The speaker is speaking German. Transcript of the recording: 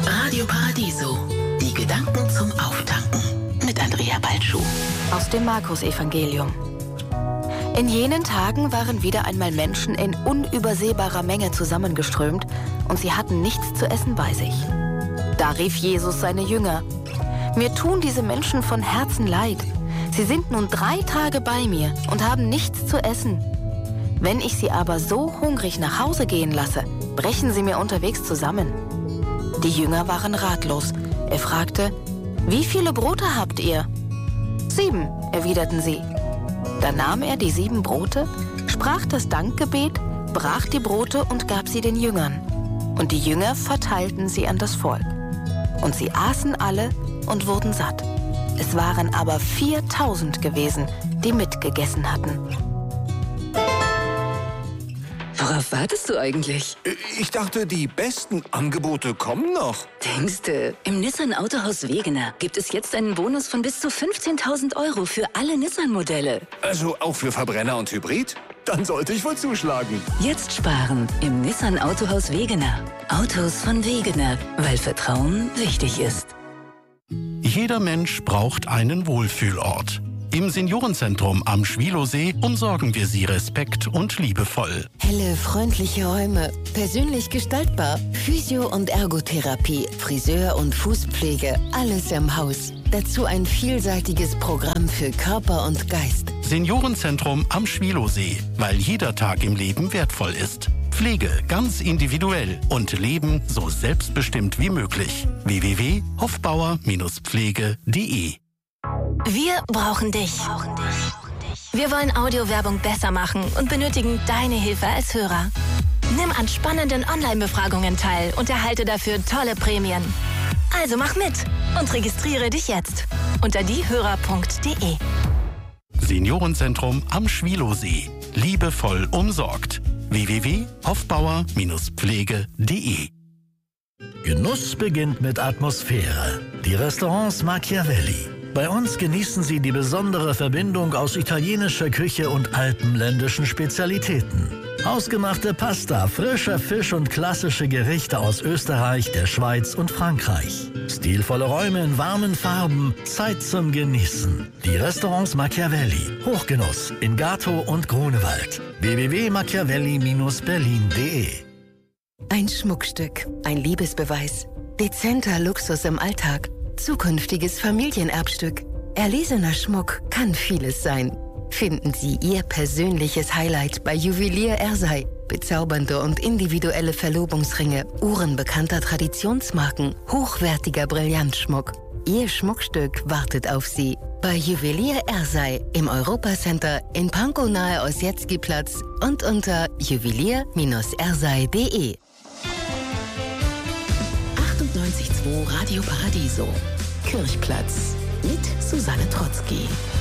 Radio Paradiso. Die Gedanken zum Auftanken. Mit Andrea Balschuh. Aus dem Markus-Evangelium. In jenen Tagen waren wieder einmal Menschen in unübersehbarer Menge zusammengeströmt und sie hatten nichts zu essen bei sich. Da rief Jesus seine Jünger: Mir tun diese Menschen von Herzen leid. Sie sind nun 3 Tage bei mir und haben nichts zu essen. Wenn ich sie aber so hungrig nach Hause gehen lasse, brechen sie mir unterwegs zusammen. Die Jünger waren ratlos. Er fragte: Wie viele Brote habt ihr? 7, erwiderten sie. Da nahm er die 7 Brote, sprach das Dankgebet, brach die Brote und gab sie den Jüngern. Und die Jünger verteilten sie an das Volk. Und sie aßen alle und wurden satt. Es waren aber 4.000 gewesen, die mitgegessen hatten. Worauf wartest du eigentlich? Ich dachte, die besten Angebote kommen noch. Denkste, im Nissan Autohaus Wegener gibt es jetzt einen Bonus von bis zu 15.000 € für alle Nissan-Modelle. Also auch für Verbrenner und Hybrid? Dann sollte ich wohl zuschlagen. Jetzt sparen im Nissan Autohaus Wegener. Autos von Wegener, weil Vertrauen wichtig ist. Jeder Mensch braucht einen Wohlfühlort. Im Seniorenzentrum am Schwilosee umsorgen wir Sie respekt- und liebevoll. Helle, freundliche Räume, persönlich gestaltbar, Physio- und Ergotherapie, Friseur- und Fußpflege, alles im Haus. Dazu ein vielseitiges Programm für Körper und Geist. Seniorenzentrum am Schwilosee, weil jeder Tag im Leben wertvoll ist. Pflege ganz individuell und Leben so selbstbestimmt wie möglich. www.hofbauer-pflege.de. Wir brauchen dich. Wir wollen Audiowerbung besser machen und benötigen deine Hilfe als Hörer. Nimm an spannenden Online-Befragungen teil und erhalte dafür tolle Prämien. Also mach mit und registriere dich jetzt unter diehörer.de. Seniorenzentrum am Schwilosee. Liebevoll umsorgt. www.hofbauer-pflege.de. Genuss beginnt mit Atmosphäre. Die Restaurants Machiavelli. Bei uns genießen Sie die besondere Verbindung aus italienischer Küche und alpenländischen Spezialitäten. Hausgemachte Pasta, frischer Fisch und klassische Gerichte aus Österreich, der Schweiz und Frankreich. Stilvolle Räume in warmen Farben, Zeit zum Genießen. Die Restaurants Machiavelli. Hochgenuss in Gato und Grunewald. www.machiavelli-berlin.de. Ein Schmuckstück, ein Liebesbeweis, dezenter Luxus im Alltag, zukünftiges Familienerbstück. Erlesener Schmuck kann vieles sein. Finden Sie Ihr persönliches Highlight bei Juwelier Ersei. Bezaubernde und individuelle Verlobungsringe, Uhren bekannter Traditionsmarken, hochwertiger Brillantschmuck. Ihr Schmuckstück wartet auf Sie. Bei Juwelier Ersei im Europacenter in Pankow nahe Ossietzky-Platz und unter juwelier-ersei.de. 98.2 Radio Paradiso. Kirchplatz. Mit Susanne Trotzki.